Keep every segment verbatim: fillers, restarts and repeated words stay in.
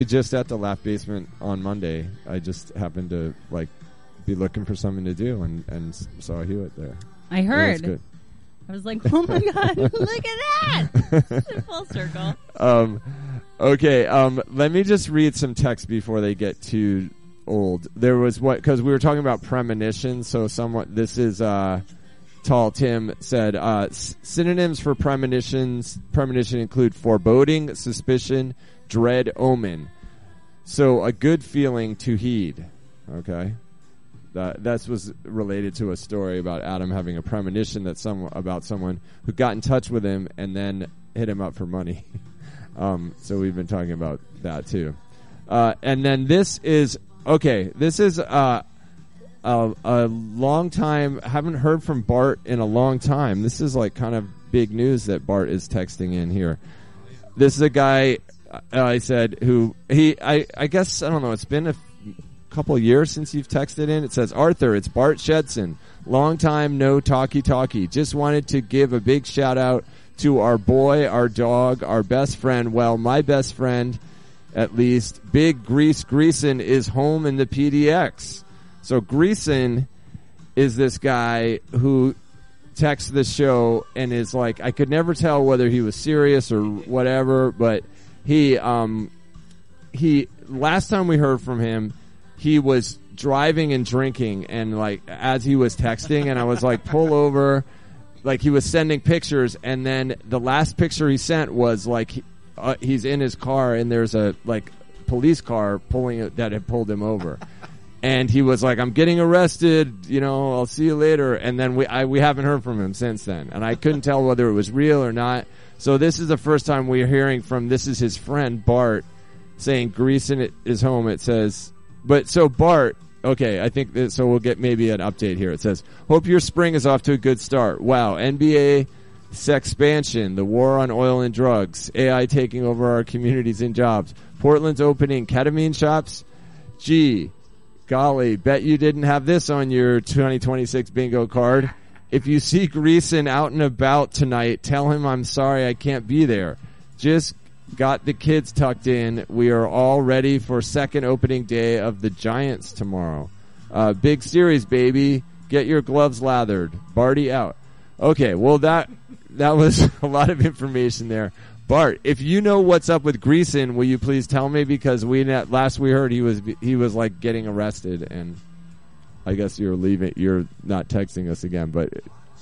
Just at the Laugh Basement on Monday, I just happened to like be looking for something to do and, and saw Hewitt there. I heard. It was good. I was like, oh my God, look at that. Full circle. Um, okay, um, let me just read some text before they get too old. There was what, because we were talking about premonition, so somewhat, this is, uh, Tall Tim said, uh, s- synonyms for premonitions, premonition include foreboding, suspicion, dread, omen. So a good feeling to heed. Okay. That that was related to a story about Adam having a premonition that some about someone who got in touch with him and then hit him up for money. um, so we've been talking about that too. Uh, and then this is okay. This is uh, a a long time. Haven't heard from Bart in a long time. This is like kind of big news that Bart is texting in here. This is a guy uh, I said who he I I guess I don't know. It's been a couple of years since you've texted in. It says, Arthur, it's Bart Shedson. Long time no talkie talkie. Just wanted to give a big shout out to our boy, our dog, our best friend. Well, my best friend, at least. Big Grease Greason is home in the P D X. So Greason is this guy who texts the show and is like, I could never tell whether he was serious or whatever, but he, um, he, last time we heard from him, he was driving and drinking, and like as he was texting, and I was like, pull over. Like he was sending pictures, and then the last picture he sent was like uh, he's in his car, and there's a like police car pulling it, that had pulled him over, and he was like, "I'm getting arrested. You know, I'll see you later." And then we I, we haven't heard from him since then, and I couldn't tell whether it was real or not. So this is the first time we're hearing from. This is his friend Bart saying Greason is home. It says. But so Bart, okay, I think that, so we'll get maybe an update here. It says, hope your spring is off to a good start. Wow, N B A sexpansion, the war on oil and drugs, A I taking over our communities and jobs, Portland's opening ketamine shops. Gee, golly, bet you didn't have this on your twenty twenty-six bingo card. If you see Greason out and about tonight, tell him I'm sorry I can't be there. Just got the kids tucked in. We are all ready for second opening day of the Giants tomorrow. Uh, big series, baby. Get your gloves lathered. Barty out. Okay, well, that that was a lot of information there. Bart, if you know what's up with Greason, will you please tell me? Because we last we heard he was he was like getting arrested, and I guess you're leaving. You're not texting us again, but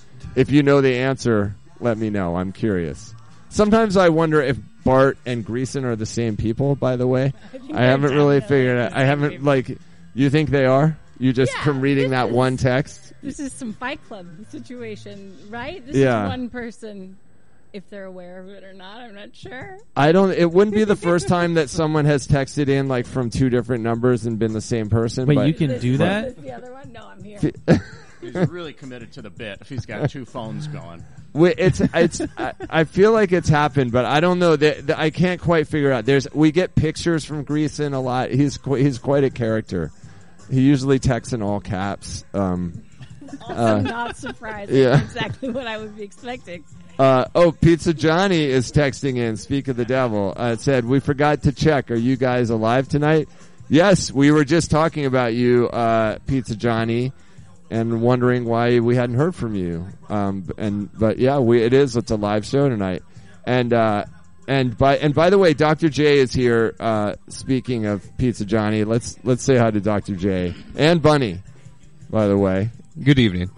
if you know the answer, let me know. I'm curious. Sometimes I wonder if Bart and Greason are the same people, by the way. I, I haven't really figured it out. I haven't, people. like, you think they are? You just, yeah, from reading that is, one text? This is some Fight Club situation, right? This yeah. is one person, if they're aware of it or not, I'm not sure. I don't, it wouldn't be the first time that someone has texted in, like, from two different numbers and been the same person. Wait, but you can this, do that? Is this the other one? No, I'm here. He's really committed to the bit if he's got two phones going. It's it's. I, I feel like it's happened, but I don't know. That, that I can't quite figure out. There's we get pictures from Greason a lot. He's qu- he's quite a character. He usually texts in all caps. Um, also, uh, not surprising. Yeah. Exactly what I would be expecting. Uh, oh, Pizza Johnny is texting in. Speak of the devil. Uh, it said, we forgot to check. Are you guys alive tonight? Yes, we were just talking about you, uh, Pizza Johnny, and wondering why we hadn't heard from you. Um, and but yeah, we it is. It's a live show tonight. And uh, and by and by the way, Doctor J is here. Uh, speaking of Pizza Johnny, let's let's say hi to Doctor J and Bunny. By the way, good evening.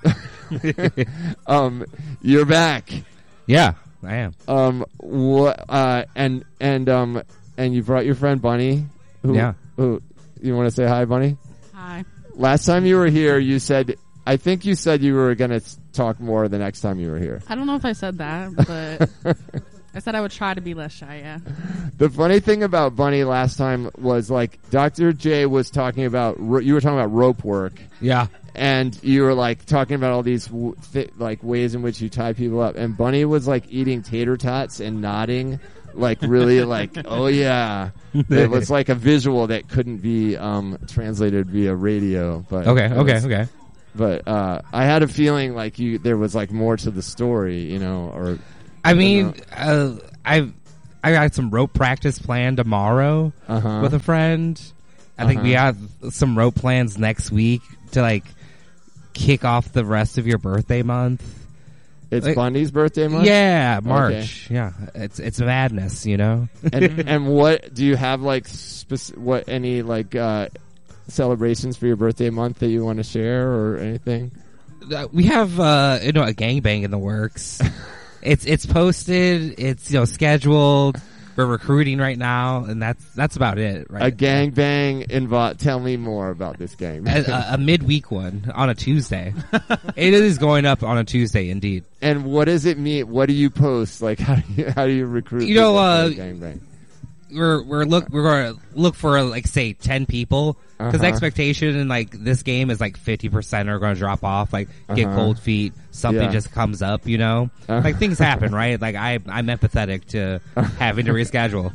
um, you're back. Yeah, I am. Um, what? Uh, and and um, and you brought your friend Bunny. Who, yeah. Who? You want to say hi, Bunny? Hi. Last time you were here, you said, I think you said you were going to talk more the next time you were here. I don't know if I said that, but I said I would try to be less shy, yeah. The funny thing about Bunny last time was, like, Doctor J was talking about, you were talking about rope work. Yeah. And you were, like, talking about all these, w- th- like, ways in which you tie people up. And Bunny was, like, eating tater tots and nodding. Like really like, oh yeah. It was like a visual that couldn't be um, translated via radio. But okay, okay, was, okay. But uh, I had a feeling like you there was like more to the story, you know, or I mean, uh, I've I got some rope practice planned tomorrow Uh-huh. with a friend. I think we Uh-huh. have some rope plans next week to like kick off the rest of your birthday month. It's Like- Bundy's birthday month. Yeah, March. Yeah, it's it's madness, you know. and and what do you have like speci- what any like uh, celebrations for your birthday month that you want to share or anything? Uh, we have uh, you know a gangbang in the works. it's it's posted. It's you know scheduled. We're recruiting right now, and that's that's about it. Right. A gangbang involve. Tell me more about this gang. a, a, a midweek one on a Tuesday. It is going up on a Tuesday, indeed. And what does it mean? What do you post? Like how do you, how do you recruit? You know, people uh, for a gangbang. We're we're look we're going to look for like say ten people because the Uh-huh. expectation in like this game is like fifty percent are going to drop off, like get Uh-huh. cold feet, something Yeah. just comes up, you know, Uh-huh. like things happen, right? Like I I'm empathetic to having to reschedule.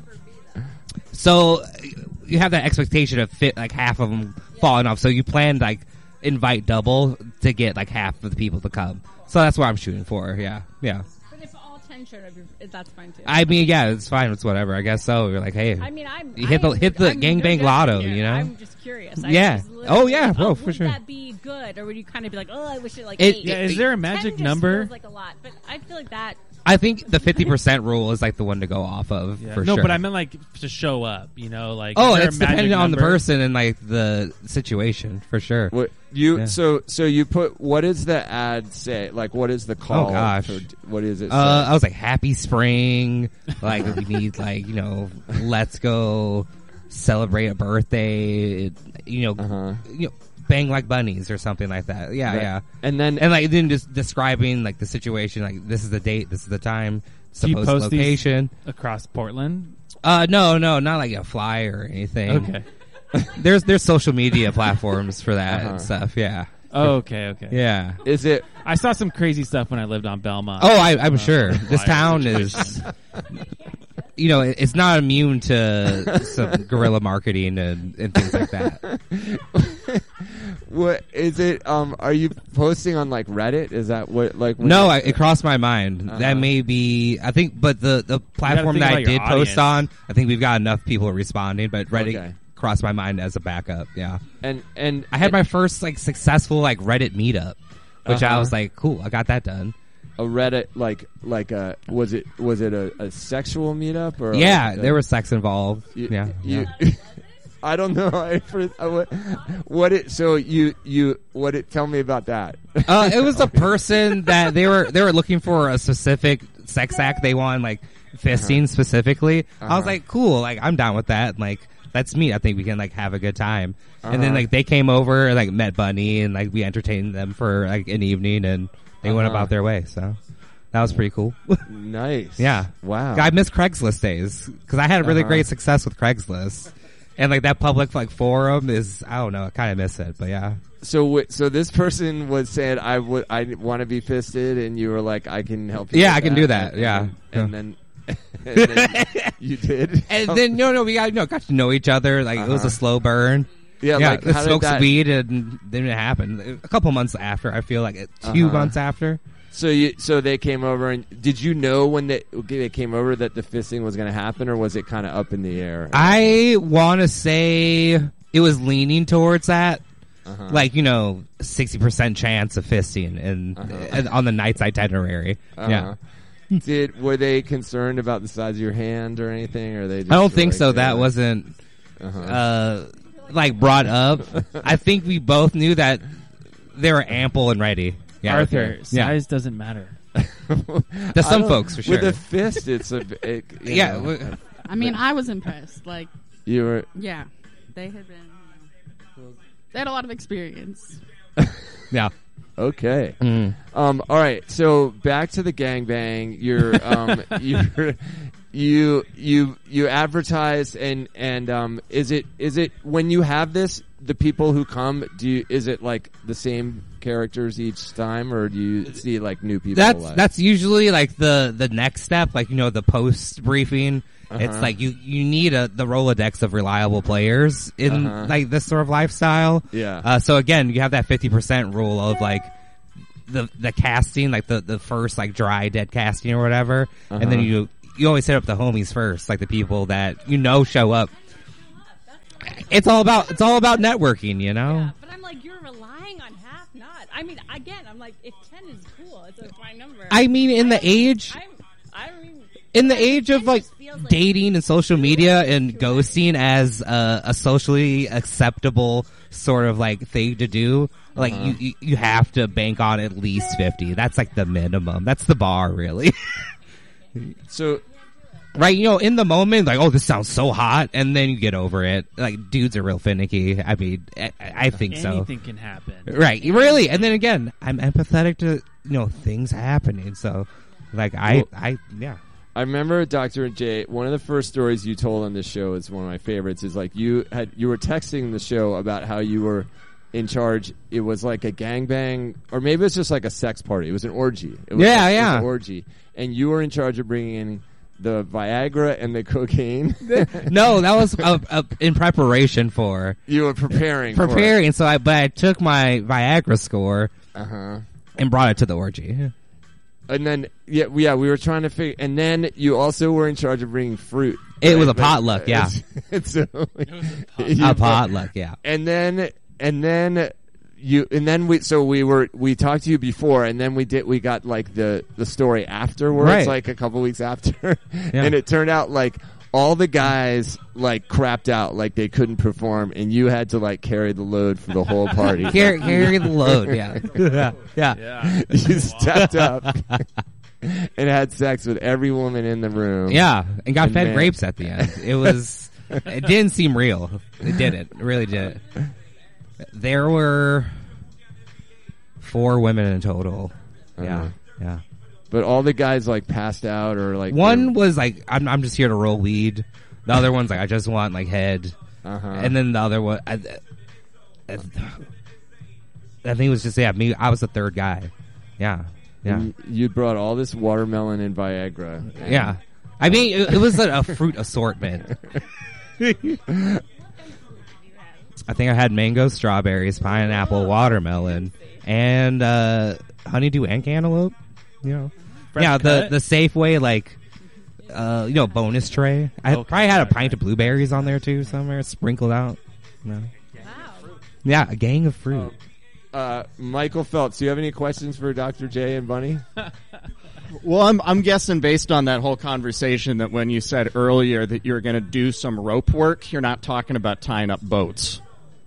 So you have that expectation of fit like half of them falling off. So you plan like invite double to get like half of the people to come. So that's what I'm shooting for. Yeah, yeah. But if all ten showed up, you're- that's fine too. I mean, yeah, it's fine. It's whatever. I guess so. You're like, hey, I mean, I'm You hit the- I'm- hit the I'm gangbang no lotto, judgment you here. know? I'm just curious. I Yeah. just literally Oh, yeah, like, bro, oh, for would sure. that be good, or would you kind of be like, oh, I wish it like It- eight? Yeah, is there a ten magic just number? feels like a lot, but I feel like that. I think the fifty percent rule is like the one to go off of Yeah. for no, sure. but I meant like to show up. You know, like oh, is there it's a magic dependent on the number? person and like the situation for sure. What you Yeah. so so you put what does the ad say? Like what is the call? Oh, gosh. for- what is it? Uh, say? I was like, happy spring. Like we need like you know, let's go celebrate a birthday. You know, Uh-huh. you know, bang like bunnies or something like that. Yeah, Right. yeah. And then And like then just describing like the situation. Like this is the date. This is the time. Do you Supposed post these- location. across Portland. Uh, no, no, not like a flyer or anything. Okay. There's there's social media platforms for that Uh-huh. and stuff. Yeah, Oh, okay, okay. yeah. is it I saw some crazy stuff when I lived on Belmont. Oh, I, I'm Uh, sure this flyer town situation. is, you know, it- it's not immune to some guerrilla marketing and, and things like that. what is it? Um, are you posting on like Reddit? Is that what like? when No, you- I, it crossed my mind. Uh-huh. That may be. I think, but the the platform think that I about your did post audience. on, I think we've got enough people responding. But Reddit Okay. crossed my mind as a backup. Yeah. and and I had my first like successful like Reddit meetup, which Uh-huh. I was like, cool, I got that done. a Reddit like like a was it was it a, a sexual meetup or Yeah, like a- there was sex involved. you- yeah, you, yeah. I don't know. I, for, I, what, what it? So you you what it? Tell me about that. Uh, it was a person that they were they were looking for a specific sex act they wanted, like fisting specifically. I was Uh-huh. like, cool, like I'm down with that. Like that's me. I think we can like have a good time. And then Uh-huh. like they came over and like met Bunny and like we entertained them for like an evening and they went Uh-huh. about their way. So that was pretty cool. Nice. Yeah. Wow. I miss Craigslist days because I had really Uh-huh. great success with Craigslist. And like that public like forum is, I don't know, I kind of miss it, but yeah. So wait, so this person was saying I would I want to be fisted, and you were like I can help you. Yeah, with I can do that, And, yeah. and then, and then you did. And then no, no, we got you know got to know each other. Like it was Uh-huh. a slow burn. yeah, Yeah, like it how did smoked that? some weed and then it happened. A couple months after, I feel like it, 2 Uh-huh. months after. So you so they came over, and did you know when they they came over that the fisting was going to happen, or was it kind of up in the air? I want to say it was leaning towards that. Uh-huh. Like you know, sixty percent chance of fisting and, Uh-huh. and on the night's itinerary. Uh-huh. Yeah. Did were they concerned about the size of your hand or anything, or they? Just I don't were think like, so. yeah. That wasn't Uh-huh. uh, like brought up. I think we both knew that they were ample and ready. Yeah, Arthur, okay. Yeah. size doesn't matter. To some I don't- folks, for sure. With a fist, it's a. It, you Yeah, know, w- I mean, I was impressed. Like, you were. yeah, they had been. They had a lot of experience. Yeah. Okay. Mm. Um. All right. So back to the gangbang. You're. Um. you're. You. You. You advertise and and um. Is it is it when you have this the people who come? Do you is it like the same characters each time, or do you see like new people? That's like- that's usually like the the next step, like you know the post briefing. Uh-huh. It's like you you need a the Rolodex of reliable players in Uh-huh. like this sort of lifestyle. Yeah. Uh, so again, you have that fifty percent rule of like the the casting, like the the first like dry dead casting or whatever, and then Uh-huh. you you always hit up the homies first, like the people that you know show up. It's all about it's all about networking, you know. Yeah, but I'm like, you're relying on half not. I mean, again, I'm like, if ten is cool, it's a fine number. I mean, in the I- age, I'm, I mean, in the I- age ten of like just feels like- dating and social media and ghosting as a, a socially acceptable sort of like thing to do, like Uh-huh. you, you you have to bank on at least fifty. That's like the minimum. That's the bar, really. So Right, you know, in the moment, like, oh, this sounds so hot, and then you get over it. Like, dudes are real finicky. I mean, I, I think so. Anything can happen. Right, really. And then again, I'm empathetic to, you know, things happening. So, like, I, Well- I, yeah. I remember Doctor J. One of the first stories you told on this show is one of my favorites. Is like you had you were texting the show about how you were in charge. It was like a gangbang, or maybe it's just like a sex party. It was an orgy. It was Yeah, like- it was yeah. an orgy, and you were in charge of bringing in the Viagra and the cocaine. No, that was uh uh in preparation for You were preparing. For preparing. So I, but I took my Viagra score Uh huh. and brought it to the orgy. And then yeah, yeah, we were trying to figure. And then you also were in charge of bringing fruit. It was Right? a potluck, yeah. It's, so, A potluck, yeah. And then and then you and then we so we were we talked to you before, and then we did we got like the the story afterwards, Right. like a couple weeks after, and it turned out like all the guys like crapped out, like they couldn't perform, and you had to like carry the load for the whole party. Carry, carry the load, yeah, yeah, yeah. Yeah. You stepped up and had sex with every woman in the room. Yeah, and got And fed man- grapes at the end. It was, it didn't seem real. It didn't. It really did. There were four women in total. Yeah, Uh-huh. yeah. But all the guys like passed out or like One was like, I'm, I'm just here to roll weed. The other one's like, I just want like head. Uh-huh. And then the other one, I, I, I think it was just yeah, me. I was the third guy. Yeah, yeah, And you brought all this watermelon and Viagra. And yeah. I mean, it, it was a, a fruit assortment. I think I had mango, strawberries, pineapple, watermelon, and uh, honeydew and cantaloupe. You know, Fresh yeah, the cut? the Safeway like, uh, you know, bonus tray. I Okay, probably had a right, pint of blueberries on there too somewhere, sprinkled out. No. Wow. Yeah, a gang of fruit. Uh, Michael Phelps, do you have any questions for Doctor J and Bunny? Well, I'm I'm guessing based on that whole conversation that when you said earlier that you're going to do some rope work, you're not talking about tying up boats.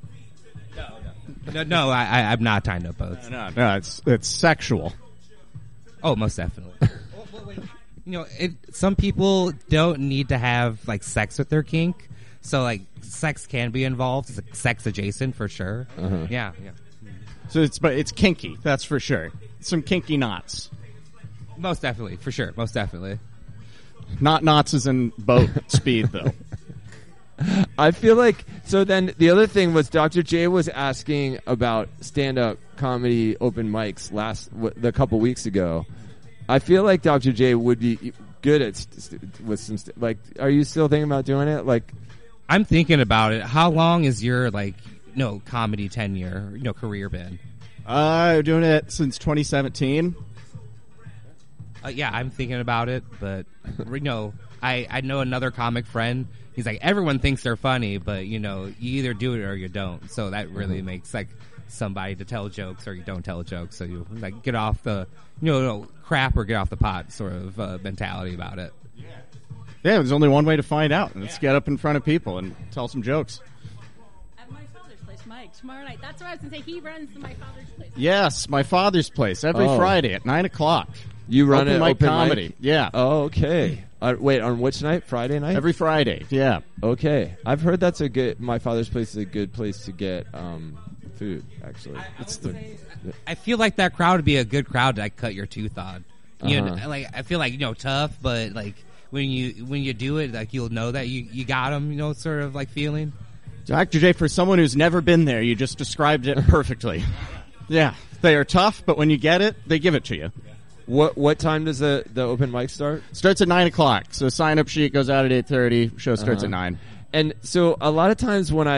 No, no, I, I, I'm not tying up boats. No, no, it's it's sexual. Oh, most definitely. You know, it, some people don't need to have like sex with their kink, so like sex can be involved. It's like, sex adjacent for sure. Uh-huh. Yeah, yeah, So it's but it's kinky, that's for sure. Some kinky knots. most definitely for sure. Most definitely. Not knots as in boat speed though. I feel like so. Then the other thing was Doctor J was asking about stand-up comedy open mics last w- the couple weeks ago. I feel like Doctor J would be good at st- st- with some st- like. Are you still thinking about doing it? Like, I'm thinking about it. How long is your like no comedy tenure, you know, career been? I'm doing it since twenty seventeen. Uh, yeah, I'm thinking about it, but you know, I I know another comic friend. He's like, everyone thinks they're funny, but you know, you either do it or you don't. So that really makes like somebody to tell jokes or you don't tell jokes. So you like get off the you know no, crap or get off the pot sort of uh, mentality about it. Yeah, there's only one way to find out. Let's get up in front of people and tell some jokes. At my father's place, Mike, tomorrow night. That's what I was going to say. He runs to my father's place. Yes, my father's place every Oh. Friday at nine o'clock. you run Open it mic open comedy. mic? Yeah, Oh, okay. Uh, wait, on which night? Friday night. every Friday. Yeah. Okay, I've heard that's a good. My father's place is a good place to get um, food. Actually, It's the, I feel like that crowd would be a good crowd to like, cut your tooth on. You Uh-huh. know, like I feel like you know tough, but like when you when you do it, like you'll know that you you got them. You know, sort of like feeling. Doctor J, for someone who's never been there, you just described it perfectly. Yeah, they are tough, but when you get it, they give it to you. what what time does the the open mic start? Starts at nine o'clock, so sign up sheet goes out at eight thirty. Show starts Uh-huh. at nine. And so a lot of times when I've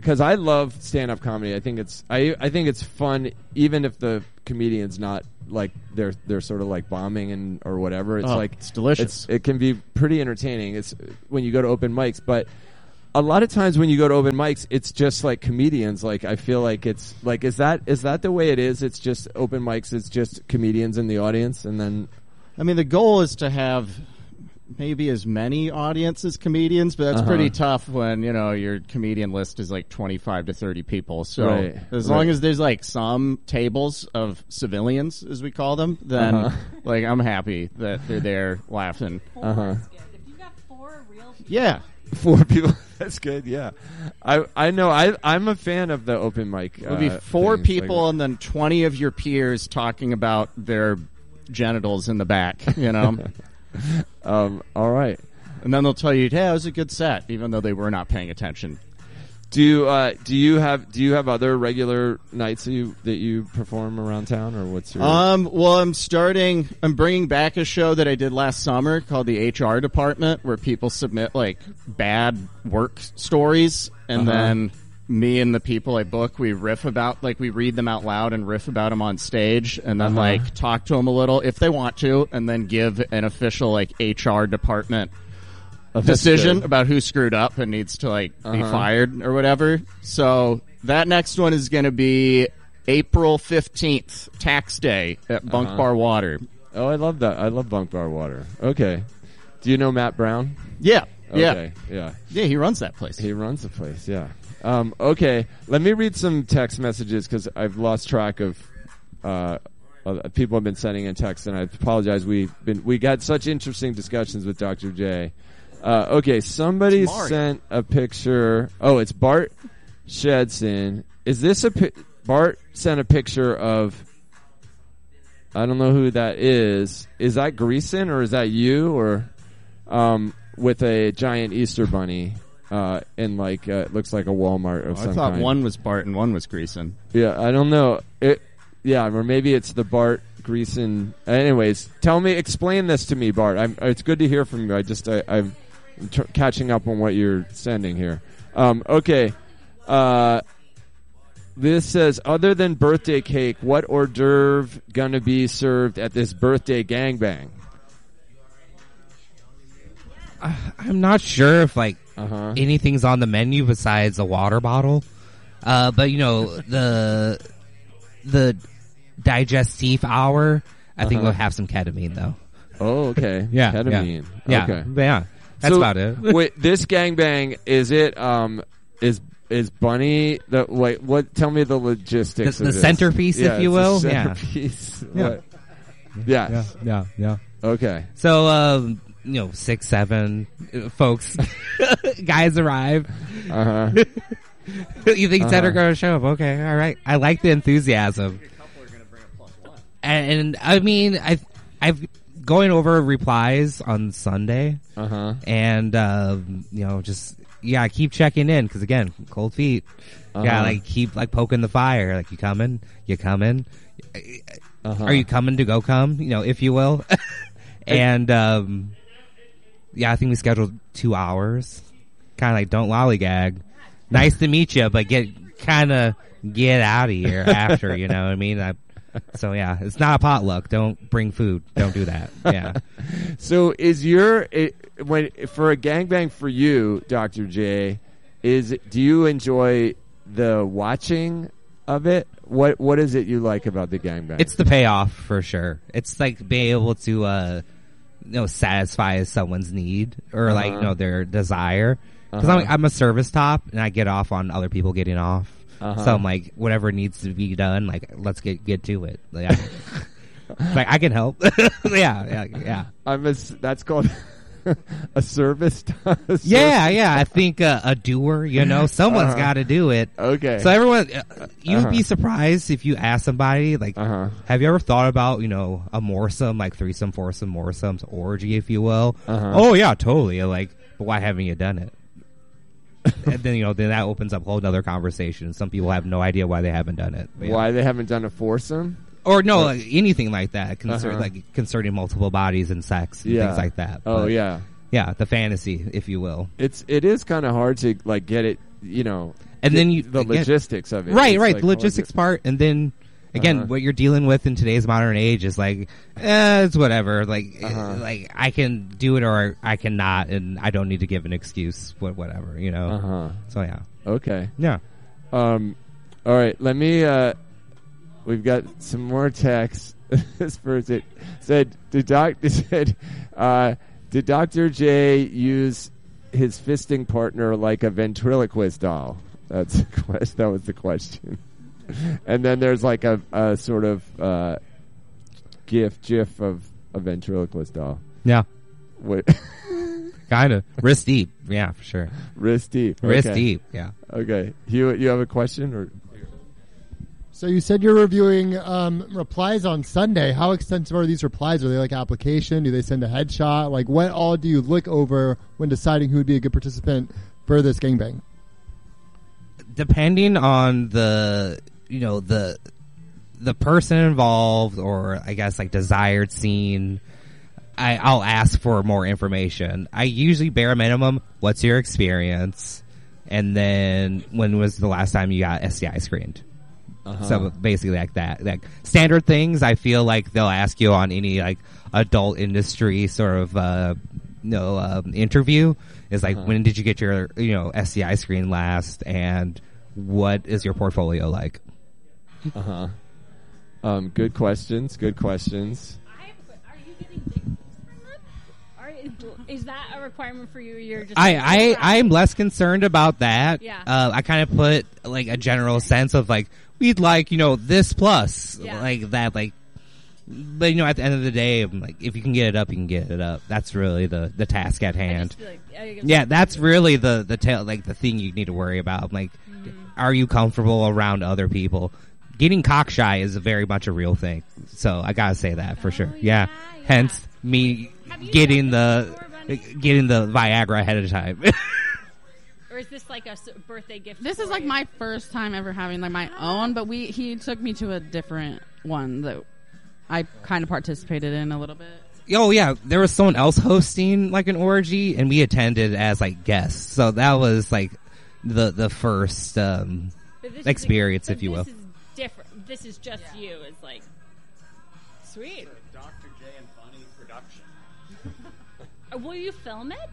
because I love stand up comedy. I think it's I I think it's fun even if the comedian's not like they're they're sort of like bombing and or whatever. It's Oh, like it's delicious. It can be pretty entertaining. It's when you go to open mics, but a lot of times when you go to open mics, it's just like comedians. Like I feel like it's like is that is that the way it is? It's just open mics. It's just comedians in the audience, and then I mean, the goal is to have maybe as many audience as comedians, but that's Uh-huh. pretty tough when, you know, your comedian list is like twenty-five to thirty people. So Right, as right. long as there's like some tables of civilians, as we call them, then Uh-huh. like I'm happy that they're there laughing. Four Uh-huh. is good. If you got four real people, Yeah. four people. That's good. Yeah, I I know. I I'm a fan of the open mic. It'll be uh, four things, people like- and then twenty of your peers talking about their genitals in the back, you know? um. All right. And then they'll tell you, "Hey, it was a good set," even though they were not paying attention. Do you uh do you have do you have other regular nights that you that you perform around town, or what's your Um, well, I'm starting. I'm bringing back a show that I did last summer called the H R Department, where people submit like bad work stories, and Uh-huh. then me and the people I book, we riff about, like, we read them out loud and riff about them on stage, and then Uh-huh. like talk to them a little if they want to, and then give an official like H R Department Oh, that's decision good. about who screwed up and needs to like be Uh-huh. fired or whatever. So that next one is going to be April fifteenth, tax day at Bunk Uh-huh. Bar Water. Oh, I love that. I love Bunk Bar Water. Okay. Do you know Matt Brown? Yeah. Yeah. Okay. Yeah. Yeah, he runs that place. He runs the place. Yeah. Um, okay. Let me read some text messages because I've lost track of. Uh, uh, people have been sending in texts, and I apologize. We've been we got such interesting discussions with Doctor J. Uh, okay, somebody It's Mario. sent a picture. Oh, it's Bart Shedson. Is this a pi- Bart sent a picture of? I don't know who that is. Is that Greason or is that you or um, with a giant Easter bunny? Uh, in like uh, it looks like a Walmart of I some thought kind. one was Bart and one was Greason. Yeah, I don't know. It, yeah, or maybe it's the Bart Greason. Anyways, tell me, explain this to me, Bart. I'm, it's good to hear from you. I just, I, I'm t- catching up on what you're sending here. Um, okay. Uh, this says, other than birthday cake, what hors d'oeuvre gonna be served at this birthday gangbang? I'm not sure if like Uh-huh. anything's on the menu besides a water bottle. Uh, but you know the the digestive hour. I think Uh-huh. we'll have some ketamine though. Oh, okay. Yeah, Ketamine. Yeah, Okay. but yeah. That's So, about it. wait, this gangbang, is it, um, is, is Bunny the, wait, what, tell me the logistics The- of the this. centerpiece, if Yeah, you it's will. the Yeah. centerpiece. Yeah. What? Yes. yeah, yeah. Okay. So, um, you know, six, seven uh, folks, guys arrive. Uh-huh. You think ten Uh-huh. are going to show up? Okay, all right. I like the enthusiasm. And, and I mean, I, I've going over replies on Sunday, Uh-huh. and um, you know, just yeah, keep checking in because again, cold feet. Uh-huh. Yeah, like keep like poking the fire. Like you coming? You coming? Uh-huh. Are you coming to go come? You know, if you will. And um, yeah, I think we scheduled two hours. Kind of like don't lollygag. Nice to meet you, but get kind of get out of here after. You know what I mean? I, so yeah, it's not a potluck. Don't bring food. Don't do that. Yeah. So is your, it, when, for a gangbang for you, Doctor J, is, do you enjoy the watching of it? What, what is it you like about the gangbang? It's the payoff for sure. It's like being able to, uh, you know, satisfy someone's need or like, Uh-huh. you know, their desire. Because Uh-huh. I'm, I'm a service top and I get off on other people getting off. Uh-huh. So I'm like, whatever needs to be done, like, let's get get to it. Like, I, like I can help. yeah, yeah, yeah. I'm a, s- that's called a service. a service- Yeah, yeah. I think uh, a doer, you know, someone's Uh-huh. got to do it. Okay. So everyone, uh, you'd Uh-huh. be surprised if you ask somebody, like, Uh-huh. have you ever thought about, you know, a moresome, like threesome, foursome, moresomes, orgy, if you will? Uh-huh. Oh, yeah, totally. Like, but why haven't you done it? And then, you know, then that opens up a whole other conversation. Some people have no idea why they haven't done it. But yeah. Why they haven't done a foursome? Or no, like, anything like that, concern, Uh-huh. like concerning multiple bodies and sex and Yeah. things like that. Oh, But, yeah. Yeah, the fantasy, if you will. It's, it is kind of hard to, like, get it, you know. and then you the again- logistics of it. Right, It's right. like, the logistics part, and then again, Uh-huh. what you're dealing with in today's modern age is like, eh, it's whatever. Like, Uh-huh. like I can do it or I cannot, and I don't need to give an excuse. What, whatever, you know. Uh huh. So yeah, Okay. yeah. Um. All right. Let me. Uh, we've got some more text. This person said, "Did doc said, uh, did Doctor J use his fisting partner like a ventriloquist doll?" That's the quest. That was the question. And then there's like a, a sort of uh, gif, gif of a ventriloquist doll. Yeah, What? kind of wrist deep. Yeah, for sure. Wrist deep. Wrist Okay. deep. Yeah. Okay. You you have a question or? So you said you're reviewing um, replies on Sunday. How extensive are these replies? Are they like application? Do they send a headshot? Like, what all do you look over when deciding who would be a good participant for this gangbang? Depending on the, you know, the the person involved, or I guess like desired scene, I, I'll ask for more information. I usually bare minimum, what's your experience, and then when was the last time you got S T I screened? Uh-huh. So basically like that, like standard things. I feel like they'll ask you on any like adult industry sort of uh, you know um, interview is like, Uh-huh. when did you get your you know S T I screen last, and what is your portfolio like? Uh huh. Um. Good questions. Good questions. I have a que- Are you getting dick pics from them? Are, is that a requirement for you? Or you're just I I I'm less concerned about that. Yeah. Uh, I kind of put like a general sense of like, we'd like, you know, this plus Yeah. like that, like, but you know, at the end of the day, I'm like, if you can get it up, you can get it up. That's really the, the task at I hand. just feel like, I guess- Yeah, that's really the, the tail, like the thing you need to worry about. Like, Mm-hmm. are you comfortable around other people? Getting cockshy is very much a real thing. So I gotta say that for Oh, sure. yeah, Yeah. yeah. Hence me Have you getting done the, this before, Bunny? getting the Viagra ahead of time. Or is this like a s- birthday gift? This is for like you? my first time ever having like my own, but we he took me to a different one that I kind of participated in a little bit. Oh yeah, there was someone else hosting like an orgy, and we attended as like guests. So that was like the the first um, But this is experience, the- if you will. This is different. This is just you. It's like sweet. Doctor J and Bunny production. Uh, Will you film it?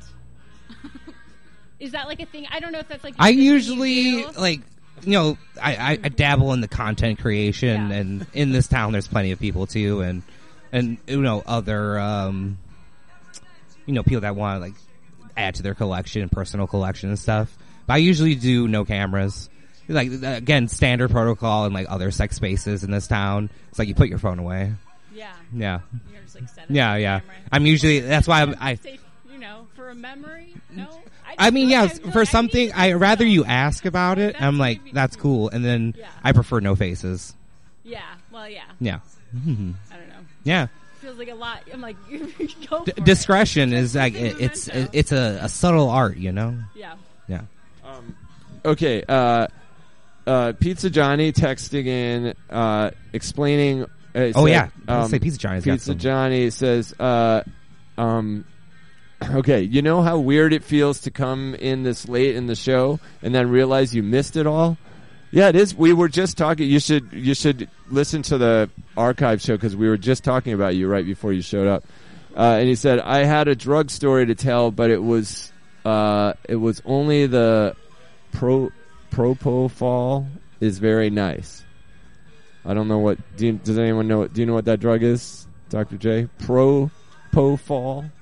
Is that like a thing? I don't know if that's like. I the thing you usually do. like, you know, I, I, I dabble in the content creation, Yeah. and in this town, there's plenty of people too, and and you know other um, you know people that want to like add to their collection, personal collection and stuff. But I usually do no cameras. Like again, standard protocol in like other sex spaces in this town. It's like you put your phone away. Yeah. Yeah, You're just like set up yeah, the yeah. camera. I'm usually that's why I'm, I. Say, you know, for a memory. No. I mean, yeah, feel like for I something, need I to rather know. you ask about it. That's I'm like, maybe that's cool. cool, and then Yeah. I prefer no faces. Yeah. Well, yeah. Yeah, I don't know. yeah. Feels like a lot. I'm like, go D- for it. discretion is Just like like a it, it's memento. it's a, a subtle art, you know. Yeah. Yeah. Okay. Uh, uh, Pizza Johnny texting in, uh, explaining. Uh, Oh said, yeah. I um, say Pizza Johnny's got Pizza some. Johnny says, uh, um, okay, you know how weird it feels to come in this late in the show and then realize you missed it all? Yeah, it is. We were just talking. You should you should listen to the archive show because we were just talking about you right before you showed up. Uh, and he said, I had a drug story to tell, but it was uh, it was only the pro propofol is very nice. I don't know what. Do you, does anyone know? Do you know what that drug is, Doctor J? Propofol.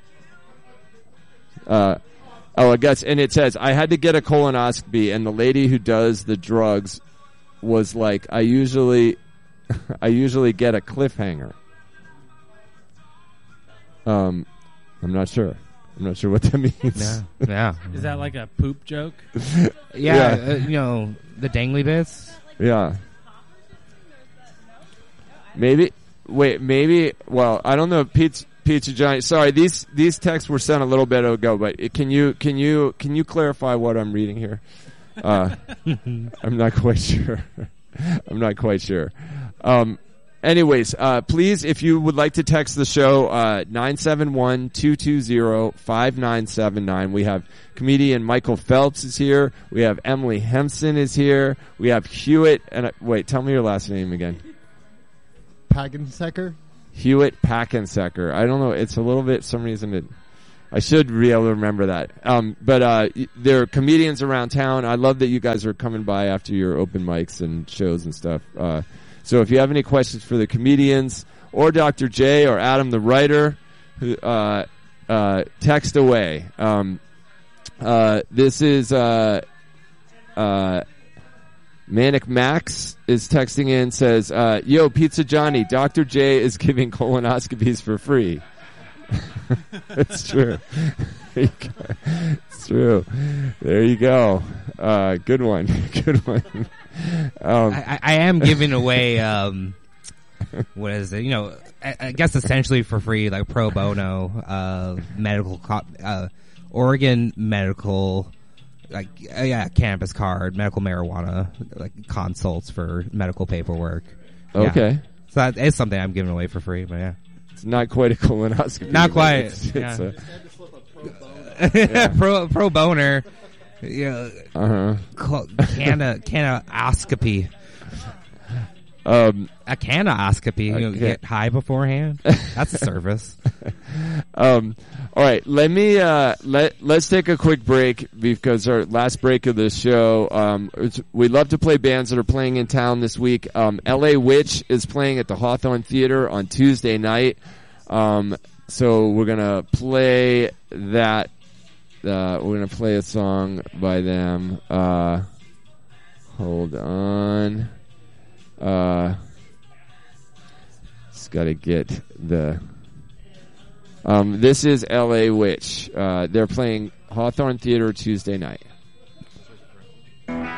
Uh, oh, I guess, and it says I had to get a colonoscopy, and the lady who does the drugs was like, I usually, I usually get a cliffhanger. Um, I'm not sure. I'm not sure what that means. Yeah. Yeah. Is that like a poop joke? Yeah. Yeah. Uh, you know the dangly bits. Yeah. Maybe. Wait. Maybe. Well, I don't know. Pizza Pizza Johnny. Sorry, these these texts were sent a little bit ago, but it- can you can you can you clarify what I'm reading here? Uh, I'm not quite sure. I'm not quite sure. Um, anyways, uh, please, if you would like to text the show, uh, nine seven one, two two zero, five nine seven nine. We have comedian Michael Phelps is here. We have Emily Hempson is here. We have Hewitt, and uh, wait, tell me your last name again. Pagensecker? Hewitt Packensecker. I don't know. It's a little bit, some reason it, I should be able to remember that. Um, but uh, there are comedians around town. I love that you guys are coming by after your open mics and shows and stuff. Uh, so if you have any questions for the comedians or Doctor J or Adam the writer, who, uh, uh, text away. Um, uh, this is uh, uh, Manic Max is texting in, says, uh, yo, Pizza Johnny, Doctor J is giving colonoscopies for free. It's true. It's true. There you go. Uh, good one. Good one. Um, I, I am giving away, um, what is it? You know, I, I guess essentially for free, like pro bono, uh, medical, co- uh, Oregon medical, like, uh, yeah, cannabis card, medical marijuana, like consults for medical paperwork. Yeah. okay. So that is something I'm giving away for free, but yeah. It's not quite a colonoscopy. Not but quite. It's, it's Yeah. a, Yeah. pro pro boner, yeah, uh-huh. cl- canna cannaoscopy, Um, a cannaoscopy. You know, Okay. get high beforehand. That's a service. um, all right, let me uh, let let's take a quick break because our last break of the show. Um, it's, we love to play bands that are playing in town this week. Um, L A Witch is playing at the Hawthorne Theater on Tuesday night. Um, so we're gonna play that. Uh, we're gonna play a song by them. Uh, hold on. Uh, just gotta get the. Um, this is L A Witch. Uh, they're playing Hawthorne Theater Tuesday night.